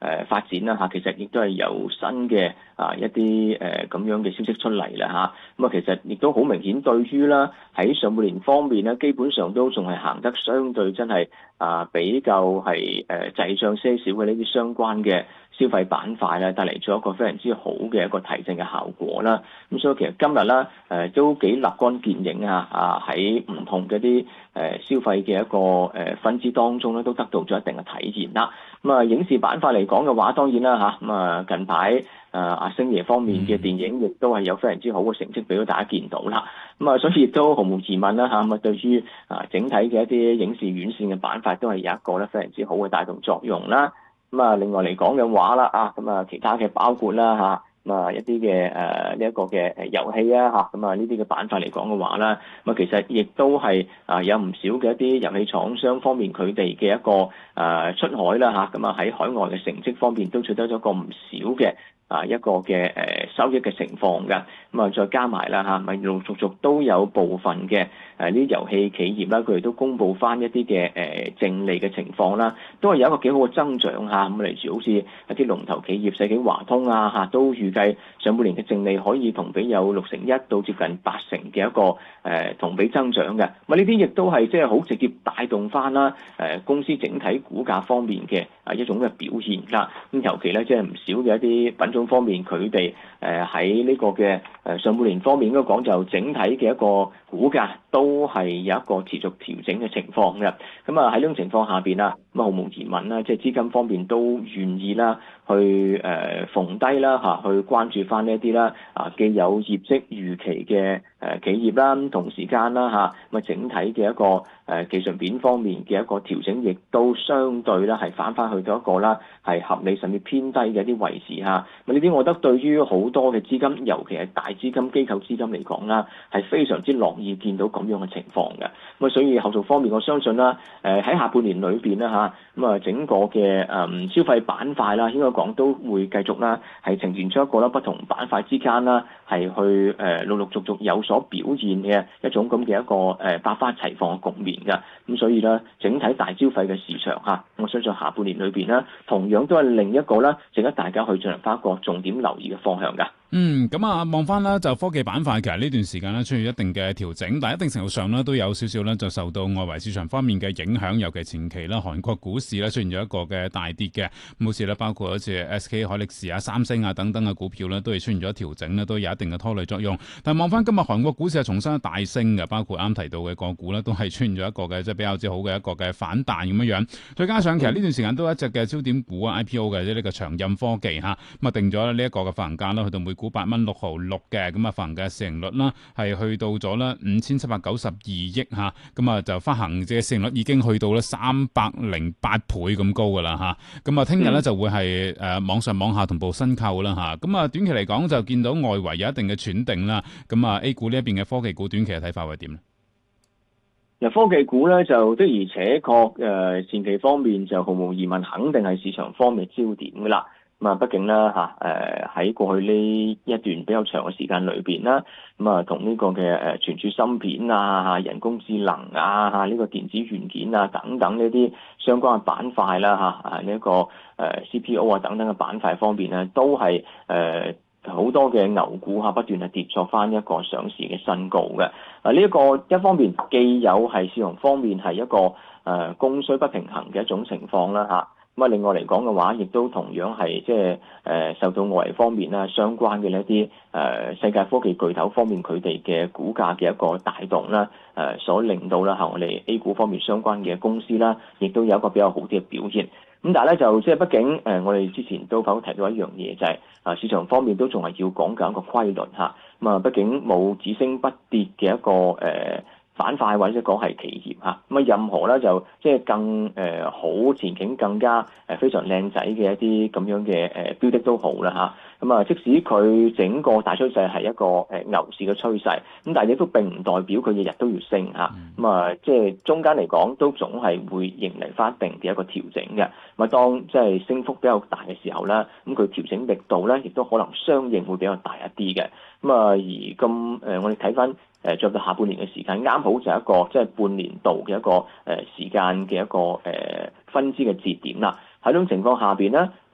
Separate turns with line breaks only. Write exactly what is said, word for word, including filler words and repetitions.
誒發展啦嚇，其實亦都係有新嘅啊一啲誒咁樣嘅消息出嚟啦嚇。咁啊，其實亦都好明顯，對於啦喺上半年方面咧，基本上都仲係行得相對真係啊比較係誒滯脹些少嘅呢啲相關嘅消費板塊咧，帶嚟咗一個非常之好嘅一個提振嘅效果啦。咁所以其實今日咧誒都幾立竿見影啊！啊喺唔同嘅啲誒消費嘅一個誒分支當中咧，都得到咗一定嘅體現啦。咁啊，影視板塊嚟講嘅話，當然啦嚇，咁啊近排誒阿星爺方面嘅電影亦都係有非常之好嘅成績俾到大家見到啦。咁啊，所以亦都毫無疑問啦嚇，咁啊對於啊整體嘅一啲影視院線嘅板塊都係有一個咧非常之好嘅帶動作用啦。咁啊，另外嚟講嘅話啦啊，咁啊其他嘅包括啦嚇。咁啊，一啲嘅誒呢一個嘅誒遊戲啊嚇，咁啊呢啲嘅板塊嚟講嘅話啦，咁啊其實亦都係啊有唔少嘅一啲遊戲廠商方面佢哋嘅一個誒出海啦嚇，咁啊喺海外嘅成績方面都取得咗個唔少嘅啊一個嘅誒收益嘅情況㗎。咁啊再加埋啦嚇，咪陸陸續續都有部分嘅誒呢啲遊戲企業啦，佢哋都公布翻一啲嘅誒淨利嘅情況啦，都係有一個幾好嘅增長嚇。咁例如好似一啲龍頭企業世紀華通啊嚇，都預計上半年嘅淨利可以同比有六成一到接近八成嘅一個誒、呃、同比增長嘅。咁啊呢啲亦都係即係好直接帶動翻啦誒公司整體股價方面嘅啊一種嘅表現啦。咁尤其咧即係唔少嘅一啲品種方面，佢哋誒喺呢個嘅誒上半年方面應該講就整體嘅一個股價都係有一個持續調整嘅情況嘅。咁啊喺呢種情況下邊啊，咁啊毫無疑問啦，即係資金方面都願意啦去誒、呃、逢低啦嚇去關注翻呢一啲啦啊既有業績預期嘅誒企業啦，咁同時間啦嚇咁啊整體嘅一個誒、呃、技術面方面嘅一個調整，亦都相對啦係返翻去到一個啦係合理甚至偏低嘅一啲位置嚇。咁呢啲我覺得對於好多嘅資金，尤其係大資金機構資金嚟講啦，係非常之樂意見到咁樣嘅情況嘅。咁啊，所以後續方面，我相信啦，誒喺下半年裏邊啦嚇，咁啊整個嘅誒消費板塊啦，應該講都會繼續啦，係呈現出一個啦不同板塊之間啦，係去誒陸陸續續有所表現嘅一種咁嘅一個誒百花齊放嘅局面㗎。咁所以咧，整體大消費嘅市場嚇，我相信下半年裏邊咧，同樣都係另一個啦，值得大家去進行翻一個重點留意嘅方向㗎。
嗯，咁啊，望翻啦，就科技板塊其實呢段時間咧出現一定嘅調整，但係一定程度上咧都有少少咧就受到外圍市場方面嘅影響，尤其前期啦，韓國股市咧出現咗一個嘅大跌嘅，咁好似咧包括好似 S K 海力士啊、三星啊等等嘅股票咧，都係出現咗調整咧，都有一定嘅拖累作用。但係望翻今日韓國股市係重新大升嘅，包括啱提到嘅個股咧，都係出現咗一個嘅即係比較之好嘅一個嘅反彈咁樣樣。再加上其實呢段時間都有一隻嘅焦點股啊 I P O 嘅，即係呢個長蔭科技嚇，咁啊定咗呢一個嘅發行價啦，去到每股八蚊六毫六嘅，咁啊發行嘅市盈率啦係去到咗咧五千七百九十二億嚇，咁啊就發行嘅市盈率已經去到咧三百零八倍咁高噶啦嚇，咁啊聽日咧就會係誒網上網下同步申購啦嚇，咁啊短期嚟講就見到外圍有一定嘅喘定啦，咁啊 A 股呢一邊嘅科技股短期嘅睇法會點咧？
嗱，科技股咧就的而且確誒前期方面就毫無疑問肯定係市場方面焦點噶啦。咁啊，畢竟啦嚇誒喺過去呢一段比較長嘅時間裏邊啦，咁啊同呢個嘅誒存儲芯片啊、人工智能啊、嚇呢個電子元件啊等等呢啲相關嘅板塊啦嚇啊呢一個誒 C P O 啊等等嘅板塊方面咧，都係誒好多嘅牛股嚇不斷係跌咗翻一個上市嘅新高嘅。啊呢一個一方面既有係市場方面係一個誒供需不平衡嘅一種情況啦嚇。咁啊，另外嚟講嘅話，亦都同樣係即係誒受到外圍方面啦相關嘅一啲誒世界科技巨頭方面佢哋嘅股價嘅一個帶動啦，誒所令到啦嚇我哋 A 股方面相關嘅公司啦，亦都有一個比較好啲嘅表現。咁但係咧就即係畢竟誒我哋之前都否提到一樣嘢，就係啊市場方面都仲係要講緊一個規律嚇。咁啊，畢竟冇只升不跌嘅一個誒。呃板塊或者講係企業嚇，咁啊任何咧就即係更誒、呃、好前景更加誒非常靚仔嘅一啲咁樣嘅誒標的都好啦嚇，咁啊即使佢整個大趨勢係一個誒牛市嘅趨勢，咁但係亦都並唔代表佢日日都要升嚇，咁啊即係中間嚟講都總係會迎嚟翻一定嘅一個調整嘅，咁啊當即係升幅比較大嘅時候咧，咁佢調整力度咧亦都可能相應會比較大一啲嘅，咁啊而咁誒、呃、我哋睇翻。誒進入到下半年嘅時間，啱好就係一個即係半年度嘅一個誒時間嘅一個誒分支嘅節點啦。喺呢種情況下邊咧，